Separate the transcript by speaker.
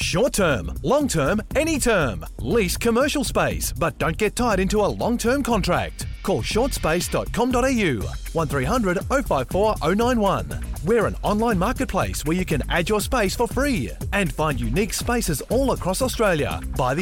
Speaker 1: Short term, long term, any term. Lease commercial space, but don't get tied into a long-term contract. Call shortspace.com.au 1300 054 091. We're an online marketplace where you can add your space for free and find unique spaces all across Australia by the